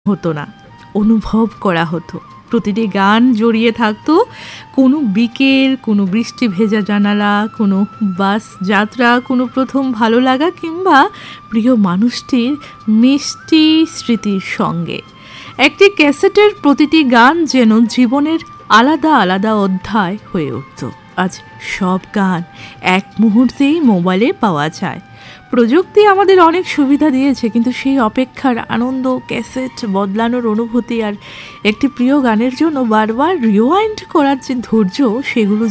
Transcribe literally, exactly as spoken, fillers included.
হতো না, অনুভব করা হতো। প্রতিটি গান জড়িয়ে থাকতো কোনো বিকেল, কোনো বৃষ্টি ভেজা জানালা, কোনো বাস যাত্রা, কোনো প্রথম ভালো লাগা কিংবা প্রিয় মানুষটির মিষ্টি স্মৃতির সঙ্গে। একটি ক্যাসেটের প্রতিটি গান যেন জীবনের আলাদা আলাদা অধ্যায় হয়ে উঠত। আজ সব গান এক মুহূর্তেই মোবাইলে পাওয়া যায়। প্রযুক্তি আমাদের অনেক সুবিধা দিয়েছে, কিন্তু সেই অপেক্ষার আনন্দ, ক্যাসেট বদলানোর অনুভূতি আর একটি প্রিয় গানের জন্য বারবার রিওয়াইন্ড করার যে ধৈর্য, সেগুলো